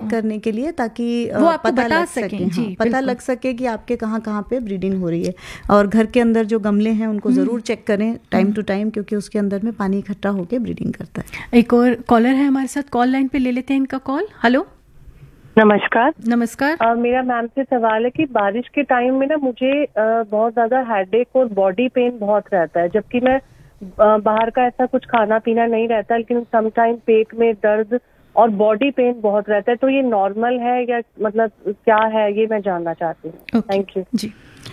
करने के लिए, ताकि वो आपको पता बता लग सकें। सके, जी, पता लग सके कि आपके कहाँ कहाँ पे ब्रीडिंग हो रही है। और घर के अंदर जो गमले हैं उनको ज़रूर चेक करें टाइम टू टाइम, क्योंकि उसके अंदर में पानी इकट्ठा होकर ब्रीडिंग करता है। एक और कॉलर है हमारे साथ कॉल लाइन पे, ले लेते हैं इनका कॉल। हेलो, नमस्कार। नमस्कार। मेरा मैम से सवाल है कि बारिश के टाइम में ना मुझे बहुत ज्यादा हेडेक और बॉडी पेन बहुत रहता है, जबकि मैं बाहर का ऐसा कुछ खाना पीना नहीं रहता, लेकिन समटाइम पेट में दर्द और बॉडी पेन बहुत रहता है। तो ये नॉर्मल है या मतलब क्या है, ये मैं जानना चाहती हूँ। थैंक यू जी।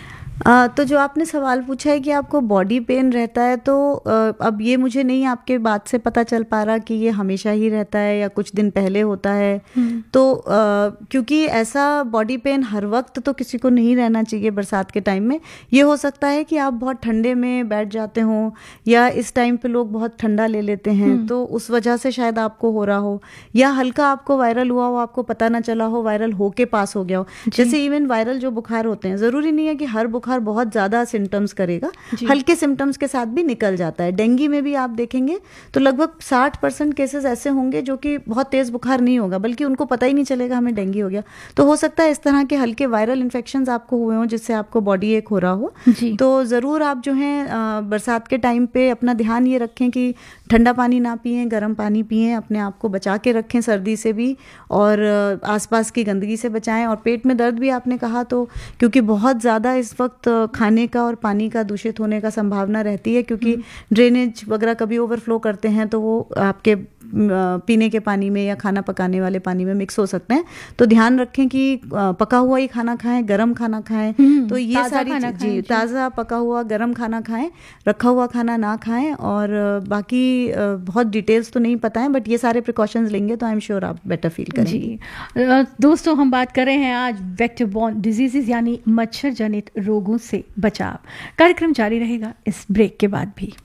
तो जो आपने सवाल पूछा है कि आपको बॉडी पेन रहता है, तो अब ये मुझे नहीं आपके बात से पता चल पा रहा कि ये हमेशा ही रहता है या कुछ दिन पहले होता है। तो क्योंकि ऐसा बॉडी पेन हर वक्त तो किसी को नहीं रहना चाहिए बरसात के टाइम में। ये हो सकता है कि आप बहुत ठंडे में बैठ जाते हो, या इस टाइम पे लोग बहुत ठंडा ले लेते हैं, तो उस वजह से शायद आपको हो रहा हो, या हल्का आपको वायरल हुआ हो, आपको पता ना चला हो, वायरल होके पास हो गया हो। जैसे इवन वायरल जो बुखार होते हैं, ज़रूरी नहीं है कि हर बुखार बहुत ज़्यादा सिम्टम्स करेगा, हल्के सिम्टम्स के साथ भी निकल जाता है। डेंगू में भी आप देखेंगे तो लगभग 60% केसेस ऐसे होंगे जो कि बहुत तेज़ बुखार नहीं होगा, बल्कि उनको पता ही नहीं चलेगा हमें डेंगू हो गया। तो हो सकता है इस तरह के हल्के वायरल इन्फेक्शंस आपको हुए हों जिससे आपको बॉडी एक हो रहा हो। तो ज़रूर आप जो हैं बरसात के टाइम पे अपना ध्यान ये रखें कि ठंडा पानी ना पिएं, गर्म पानी पिएं, अपने आप को बचा के रखें सर्दी से भी, और आसपास की गंदगी से बचाएं। और पेट में दर्द भी आपने कहा, तो क्योंकि बहुत ज़्यादा इस वक्त खाने का और पानी का दूषित होने का संभावना रहती है, क्योंकि ड्रेनेज वगैरह कभी ओवरफ्लो करते हैं तो वो आपके पीने के पानी में या खाना पकाने वाले पानी में मिक्स हो सकते हैं। तो ध्यान रखें कि पका हुआ ही खाना खाएं, गरम खाना खाएं। तो ये सारी चीज़ें, ताज़ा पका हुआ गरम खाना खाएं, रखा हुआ खाना ना खाएं। और बाकी बहुत डिटेल्स तो नहीं पता है, बट ये सारे प्रिकॉशंस लेंगे तो आई एम श्योर आप बेटर फील करेंगे। जी दोस्तों, हम बात कर रहे हैं आज वेक्टर बॉर्न डिजीजेस यानी मच्छर जनित रोगों से बचाव। कार्यक्रम जारी रहेगा इस ब्रेक के बाद भी।